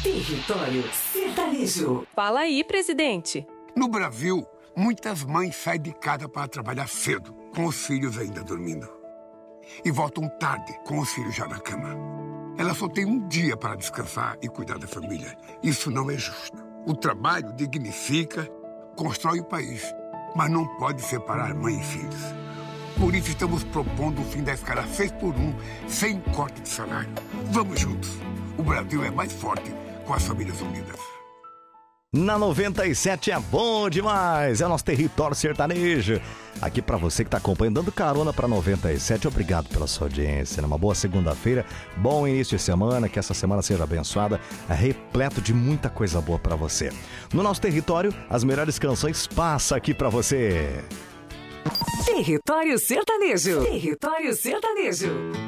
Território Sertanejo. Fala aí, presidente. No Brasil, muitas mães saem de casa para trabalhar cedo, com os filhos ainda dormindo. E voltam tarde, com os filhos já na cama. Elas só têm um dia para descansar e cuidar da família. Isso não é justo. O trabalho dignifica, constrói o país, mas não pode separar mãe e filhos. Por isso estamos propondo o fim da escala 6x1, sem corte de salário. Vamos juntos. O Brasil é mais forte com as famílias unidas. Na 97 é bom demais, é nosso território sertanejo. Aqui pra você que tá acompanhando, dando carona pra 97, obrigado pela sua audiência. Uma boa segunda-feira, bom início de semana, que essa semana seja abençoada, repleto de muita coisa boa pra você. No nosso território, as melhores canções passam aqui pra você. Território Sertanejo. Território Sertanejo.